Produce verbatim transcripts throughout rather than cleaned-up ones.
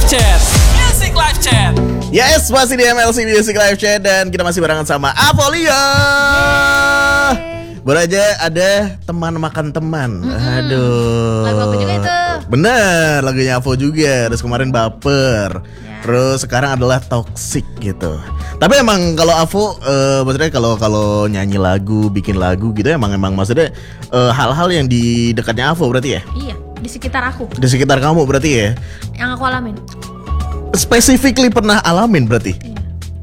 Chat, Music Live Chat. Yes, masih di M L C Music Live Chat dan kita masih barengan sama Avolia. Baru aja ada teman makan teman. Mm-hmm. Aduh. Lagu aku juga itu. Bener, lagunya Avo juga. Terus kemarin Baper. Ya. Terus sekarang adalah Toxic gitu. Tapi emang kalau Avo, uh, maksudnya kalau kalau nyanyi lagu, bikin lagu gitu, emang emang maksudnya uh, hal-hal yang di dekatnya Avo berarti ya? Iya, di sekitar aku. Di sekitar kamu berarti ya? Yang aku alamin. Specifically pernah alamin berarti? Iya.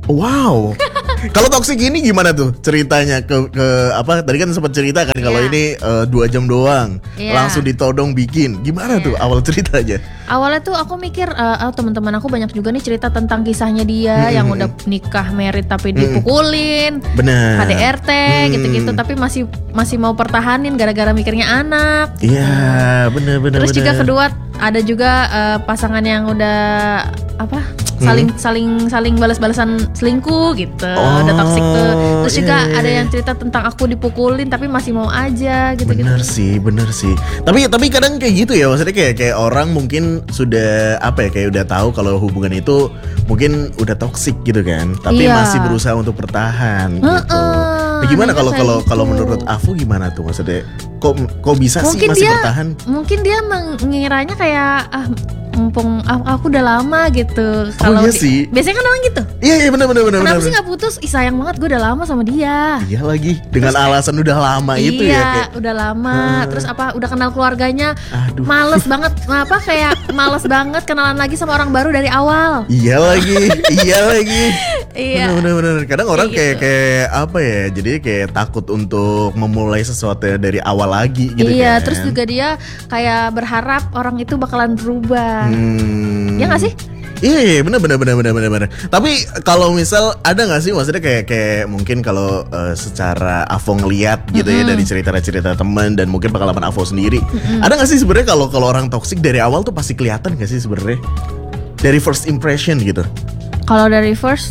Wow. Kalau Toxic ini gimana tuh ceritanya ke ke apa? Tadi kan sempat cerita kan kalau Iya. ini uh, dua jam doang, Iya. langsung ditodong bikin. Gimana Iya. tuh awal ceritanya? Awalnya tuh aku mikir, uh, oh, teman-teman aku banyak juga nih cerita tentang kisahnya dia Mm-mm. yang udah nikah, married tapi dipukulin, Benar. K D R T Hmm. gitu-gitu, tapi masih masih mau pertahanin gara-gara mikirnya anak. Iya, benar benar. Terus juga benar. kedua ada juga uh, pasangan yang udah apa saling Hmm. saling saling balas-balasan selingkuh gitu, Oh, udah toxic tuh. Terus iya, juga iya, ada iya. yang cerita tentang aku dipukulin tapi masih mau aja gitu-gitu. Bener sih, bener sih. Tapi tapi kadang kayak gitu ya, maksudnya kayak kayak orang mungkin sudah apa ya, kayak udah tahu kalau hubungan itu mungkin udah toksik gitu kan, tapi Iya. masih berusaha untuk bertahan gitu. Heeh, Nah, gimana dia kalau kayak kalau gitu. kalau menurut Afu gimana tuh maksudnya? Kok kok bisa Mungkin sih masih dia bertahan? mungkin dia mengiranya kayak ah mumpung aku, aku udah lama gitu. Kalau iya di- sih. biasanya kan orang gitu. Iya iya benar benar benar. Kenapa benar. sih nggak putus? Ih sayang banget, gue udah lama sama dia. Iya lagi dengan alasan udah lama itu iya, ya kayak. udah lama. Hmm. Terus apa? Udah kenal keluarganya. Aduh. Males banget. Apa kayak males banget kenalan lagi sama orang baru dari awal. Iya lagi, iya lagi. Iya. Bener-bener. Kadang orang kayak Kayak kayak apa ya? Jadi kayak takut untuk memulai sesuatu dari awal lagi gitu Iya, kan. terus juga dia kayak berharap orang itu bakalan berubah. Hmm. Ya nggak sih? Iya, iya, bener bener bener bener bener bener. Tapi kalau misal ada nggak sih maksudnya kayak kayak mungkin kalau uh, secara Avo ngeliat gitu ya dari cerita-cerita teman dan mungkin pengalaman Avo sendiri, ada nggak sih sebenarnya kalau kalau orang toksik dari awal tuh pasti kelihatan nggak sih sebenarnya dari first impression gitu? Kalau dari first,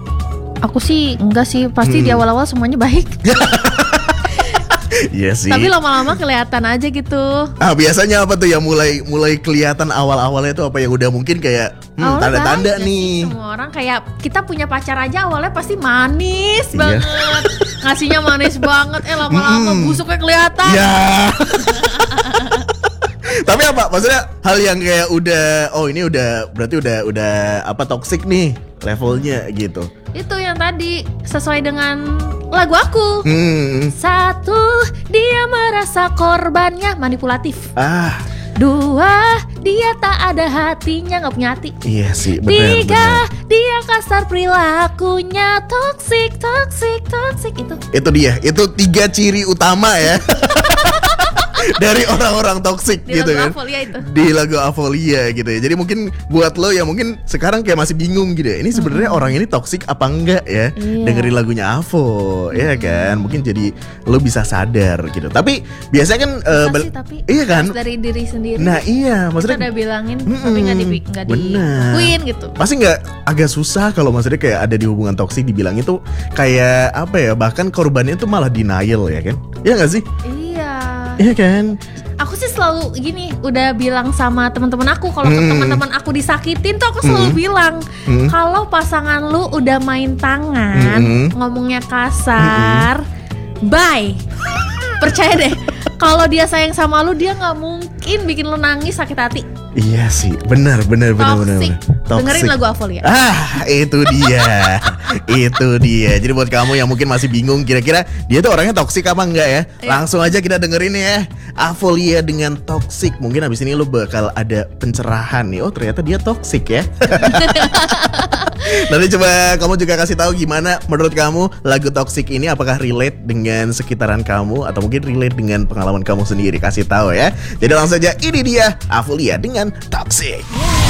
aku sih enggak sih. Pasti di awal-awal semuanya baik. Iya sih. Tapi lama-lama kelihatan aja gitu. Ah biasanya apa tuh yang mulai mulai kelihatan awal-awalnya tuh apa yang udah mungkin kayak hmm, Awalnya tanda-tanda baik, nih. sih, semua orang kayak kita punya pacar aja awalnya pasti manis Iya. banget. Ngasihnya manis banget. Eh lama-lama Mm-mm. busuknya kelihatan. Ya. Tapi apa maksudnya hal yang kayak udah oh ini udah berarti udah udah apa toxic nih levelnya gitu. Itu yang tadi sesuai dengan lagu aku. Hmm. Satu, dia merasa korbannya manipulatif. Ah, Dua, dia tak ada hatinya, nggak punya hati. iya sih benar. Tiga, dia kasar perilakunya, toxic, toxic, toxic. Itu Itu dia, itu tiga ciri utama ya. Dari orang-orang toksik di gitu kan. lagu Avolia itu. Di lagu Avolia gitu ya. Jadi mungkin buat lo yang mungkin sekarang kayak masih bingung gitu ya. Ini sebenarnya orang ini toksik apa enggak ya? Iya. Dengerin lagunya Avo, ya kan? Mungkin jadi lo bisa sadar gitu. Tapi biasanya kan eh, Bisa bal- sih, tapi iya kan? harus dari diri sendiri. Nah iya, kita maksudnya udah bilangin, Mm-mm. tapi nggak di nggak Bener. dilakuin gitu. pasti nggak agak susah kalau maksudnya kayak ada di hubungan toksik dibilang itu kayak apa ya? Bahkan korbannya itu malah denial ya kan? Iya nggak sih? Iya. Iya kan? Aku sih selalu gini, udah bilang sama teman-teman aku kalau ke Hmm. teman-teman aku disakitin tuh aku selalu Hmm. bilang Hmm. kalau pasangan lu udah main tangan, Hmm. ngomongnya kasar, bye. Percaya deh, kalau dia sayang sama lu dia nggak mungkin bikin lu nangis sakit hati. Iya sih, benar benar benar benar. Toxic. benar. Dengerin lagu Avolia. Ah, itu dia. Itu dia. Jadi buat kamu yang mungkin masih bingung kira-kira dia tuh orangnya toksik apa enggak ya? Iya. Langsung aja kita dengerin ya. Avolia dengan toksik. Mungkin abis ini lo bakal ada pencerahan nih. Oh, ternyata dia toksik ya. Nanti coba kamu juga kasih tahu gimana menurut kamu lagu toksik ini apakah relate dengan sekitaran kamu atau mungkin relate dengan pengalaman kamu sendiri. Kasih tahu ya. Jadi langsung aja ini dia Avolia dengan toksik.